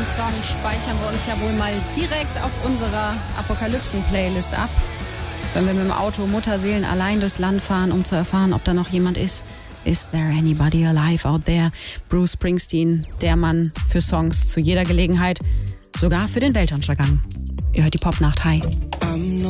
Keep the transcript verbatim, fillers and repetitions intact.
Den Song speichern wir uns ja wohl mal direkt auf unserer Apokalypsen-Playlist ab. Wenn wir mit dem Auto Mutterseelen allein durchs Land fahren, um zu erfahren, ob da noch jemand ist. Is there anybody alive out there? Bruce Springsteen, der Mann für Songs zu jeder Gelegenheit, sogar für den Weltuntergang. Ihr hört die Popnacht. Hi.